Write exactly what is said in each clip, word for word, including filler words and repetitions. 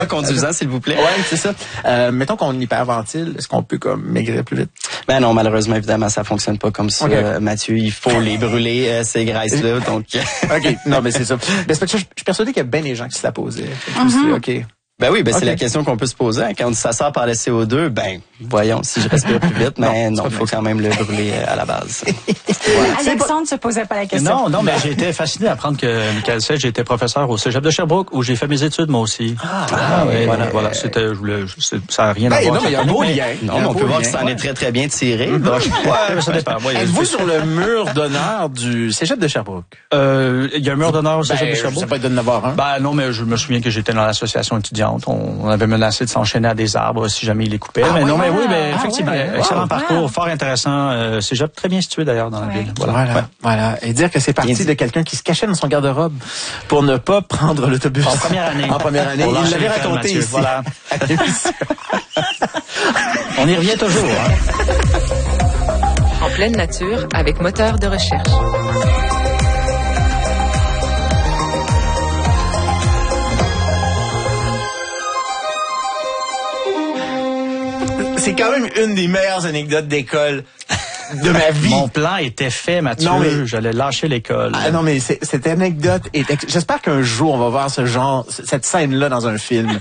conduisant, s'il vous plaît. Ouais, c'est ça. Euh, mettons qu'on hyperventile, est-ce qu'on peut comme maigrir plus vite? Ben non, malheureusement, évidemment, ça fonctionne pas comme ça, okay. Mathieu. Il faut les brûler, euh, ces graisses-là, donc... OK, non, mais c'est ça. Mais c'est parce que je, je suis persuadé qu'il y a bien des gens qui se la posaient. Mm-hmm. OK. Ben oui, ben okay. c'est la question qu'on peut se poser. Hein. Quand ça sort par le C O deux, ben voyons, si je respire plus vite, mais non, il faut quand même le brûler à la base. Voilà. Alexandre ne se posait pas la question. Non, non, mais j'ai été fasciné d'apprendre que Michael Sage, j'ai été professeur au Cégep de Sherbrooke, où j'ai fait mes études moi aussi. Ah, ah oui, voilà, voilà, c'était, je voulais, je, ça n'a rien ben, à voir. Non, mais il y a un beau lien. Non, mais on peut voir que ça en est très très bien tiré. Mm-hmm. Donc, ouais, ça dépend. Ouais, êtes-vous sur le mur d'honneur du Cégep de Sherbrooke? Euh, il y a un mur d'honneur au Cégep ben, de Sherbrooke. Ça peut être de neuf heures un. Ben non, mais je me souviens que j'étais dans l'association étudiante. On, on avait menacé de s'enchaîner à des arbres si jamais il les coupait. Ah, mais ouais, non, mais ouais, oui, ben, ah, effectivement, ouais, excellent wow, parcours, wow. fort intéressant. Euh, Cégep très bien situé d'ailleurs dans la ouais. ville. Voilà. Voilà, ouais. voilà. Et dire que c'est parti de quelqu'un qui se cachait dans son garde-robe pour ne pas prendre l'autobus. En première année. En première année. Il l'avait raconté ici. Voilà. On y revient toujours. Hein. En pleine nature, avec moteur de recherche. C'est quand même une des meilleures anecdotes d'école de ma vie. Mon plan était fait, Mathieu. Non, mais... J'allais lâcher l'école. Ah non, mais c'est, cette anecdote est... Ex... J'espère qu'un jour, on va voir ce genre, cette scène-là dans un film.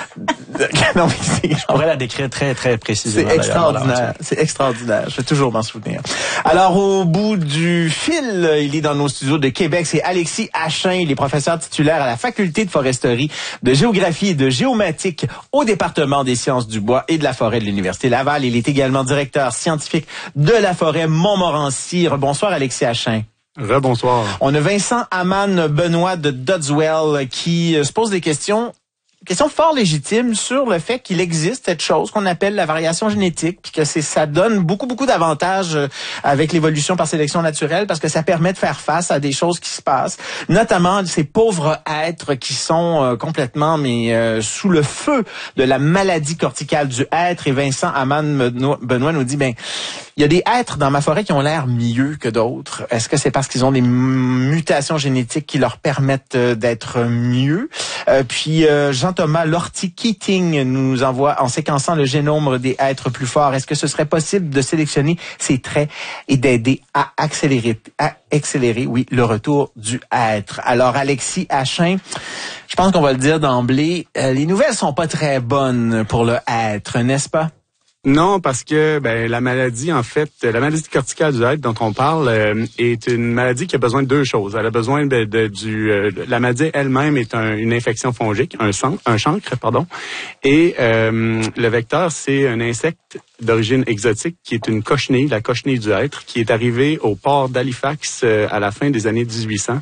Non, mais c'est... Je pourrais la décrire très, très précisément. C'est extraordinaire. C'est extraordinaire. Je vais toujours m'en souvenir. Alors, au bout du fil, il est dans nos studios de Québec. C'est Alexis Achin. Il est professeur titulaire à la faculté de foresterie, de géographie et de géomatique au département des sciences du bois et de la forêt de l'Université Laval. Il est également directeur scientifique de la forêt Montmorency. Bonsoir, Alexis Achin. Rebonsoir. On a Vincent Aman Benoît de Dodswell qui se pose des questions Question fort légitime sur le fait qu'il existe cette chose qu'on appelle la variation génétique, puis que c'est ça donne beaucoup beaucoup d'avantages avec l'évolution par sélection naturelle, parce que ça permet de faire face à des choses qui se passent, notamment ces pauvres êtres qui sont euh, complètement mais euh, sous le feu de la maladie corticale du hêtre. Et Vincent Aman Benoît nous dit ben il y a des êtres dans ma forêt qui ont l'air mieux que d'autres. Est-ce que c'est parce qu'ils ont des mutations génétiques qui leur permettent d'être mieux? Euh, puis euh, Jean-Thomas Lortie-Keating nous envoie en séquençant le génome des êtres plus forts. Est-ce que ce serait possible de sélectionner ces traits et d'aider à accélérer, à accélérer, oui, le retour du être? Alors Alexis Achin, je pense qu'on va le dire d'emblée, euh, les nouvelles sont pas très bonnes pour le être, n'est-ce pas? Non, parce que ben la maladie, en fait, la maladie corticale du hêtre dont on parle euh, est une maladie qui a besoin de deux choses. Elle a besoin de, de du euh, la maladie elle-même est un, une infection fongique, un sang, un chancre, pardon, et euh, le vecteur c'est un insecte d'origine exotique qui est une cochenille, la cochenille du hêtre, qui est arrivée au port d'Halifax euh, à la fin des années dix-huit cents.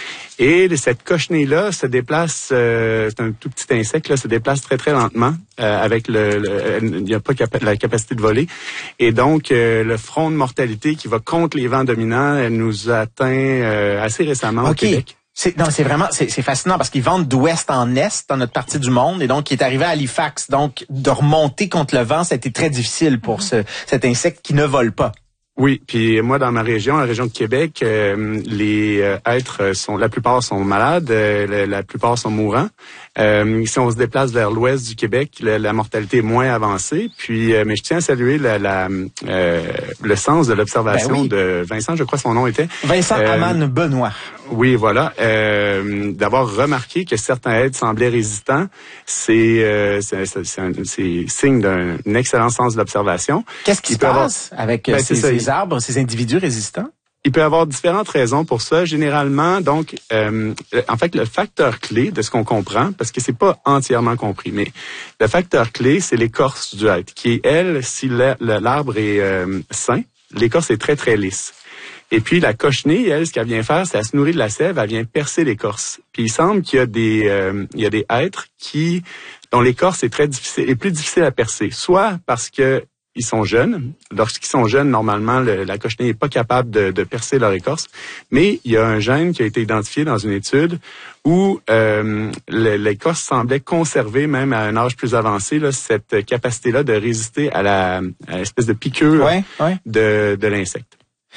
Et cette cochenille-là se déplace, euh, c'est un tout petit insecte, là, se déplace très très lentement, euh, avec le, le il n'y a pas capa- la capacité de voler. Et donc, euh, le front de mortalité qui va contre les vents dominants, elle nous atteint euh, assez récemment okay. au Québec. C'est, non, c'est vraiment, c'est, c'est fascinant parce qu'ils vendent d'ouest en est dans notre partie du monde et donc il est arrivé à Halifax. Donc, de remonter contre le vent, ça a été très difficile pour ce, cet insecte qui ne vole pas. Oui, puis moi dans ma région, la région de Québec, euh, les euh, êtres sont, la plupart sont malades, euh, la, la plupart sont mourants. Euh, si on se déplace vers l'ouest du Québec, la, la mortalité est moins avancée. Puis, euh, mais je tiens à saluer la, la, euh, le sens de l'observation ben oui. de Vincent, je crois que son nom était Vincent euh, Aman Benoît. Oui, voilà. Euh, d'avoir remarqué que certains êtres semblaient résistants, c'est euh, c'est, c'est, c'est, un, c'est signe d'un excellent sens de l'observation. Qu'est-ce qui Il se passe avoir... avec ben, ces, ces arbres, ces individus résistants? Il peut y avoir différentes raisons pour ça. Généralement, donc, euh, en fait, le facteur clé de ce qu'on comprend, parce que c'est pas entièrement compris, mais le facteur clé, c'est l'écorce du hêtre, qui est, elle, si l'arbre est euh, sain, l'écorce est très, très lisse. Et puis, la cochenille, elle, ce qu'elle vient faire, c'est qu'elle se nourrit de la sève, elle vient percer l'écorce. Puis, il semble qu'il y a des, euh, il y a des êtres qui, dont l'écorce est très difficile, est plus difficile à percer. Soit parce que ils sont jeunes. Lorsqu'ils sont jeunes, normalement, le, la cochenille n'est pas capable de, de percer leur écorce. Mais il y a un gène qui a été identifié dans une étude où euh, l'écorce semblait conserver, même à un âge plus avancé, là, cette capacité-là de résister à la à l'espèce de piqûre ouais, ouais. de, de l'insecte.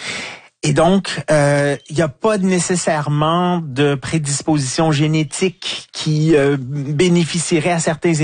Et donc, il euh, n'y a pas nécessairement de prédisposition génétique qui euh, bénéficierait à certains